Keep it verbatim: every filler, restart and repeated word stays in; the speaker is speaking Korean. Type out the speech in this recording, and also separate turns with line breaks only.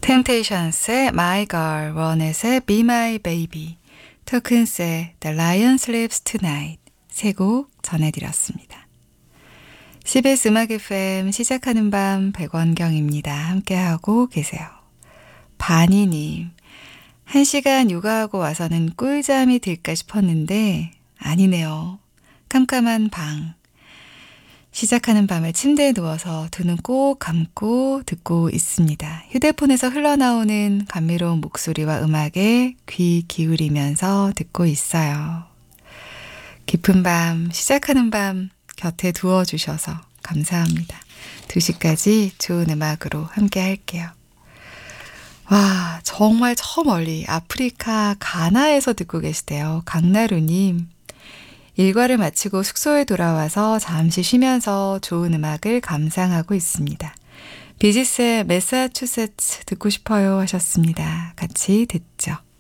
템테이션스의 My Girl, 원넷의 Be My Baby, 토큰스의 The Lion Sleeps Tonight 세 곡 전해드렸습니다. 씨비에스 음악 에프엠 시작하는 밤 백원경입니다. 함께하고 계세요. 바니님, 한 시간 육아하고 와서는 꿀잠이 들까 싶었는데 아니네요. 깜깜한 방. 시작하는 밤에 침대에 누워서 두 눈 꼭 감고 듣고 있습니다. 휴대폰에서 흘러나오는 감미로운 목소리와 음악에 귀 기울이면서 듣고 있어요. 깊은 밤, 시작하는 밤 곁에 두어주셔서 감사합니다. 두 시까지 좋은 음악으로 함께 할게요. 와, 정말 저 멀리 아프리카 가나에서 듣고 계시대요. 강나루님. 일과를 마치고 숙소에 돌아와서 잠시 쉬면서 좋은 음악을 감상하고 있습니다. 비지스의 매사추세츠 듣고 싶어요 하셨습니다. 같이 듣죠.